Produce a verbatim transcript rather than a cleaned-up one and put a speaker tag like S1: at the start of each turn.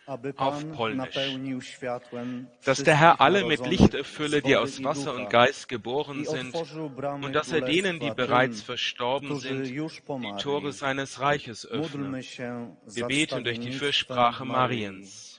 S1: auf Polnisch. Dass der Herr alle mit Licht erfülle, die aus Wasser und Geist geboren sind, und dass er denen, die bereits verstorben sind, die Tore seines Reiches öffne. Wir beten durch die Fürsprache Mariens.